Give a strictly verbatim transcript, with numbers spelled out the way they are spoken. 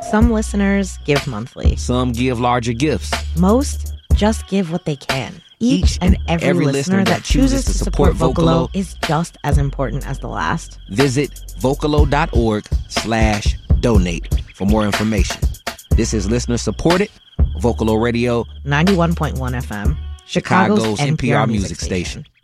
Some listeners give monthly. Some give larger gifts. Most just give what they can. Each, Each and every, every listener, listener that chooses to support Vocalo is just as important as the last. Visit vocalo.org slash donate for more information. This is listener supported Vocalo Radio ninety-one point one F M, Chicago's, Chicago's N P R, N P R music station. station.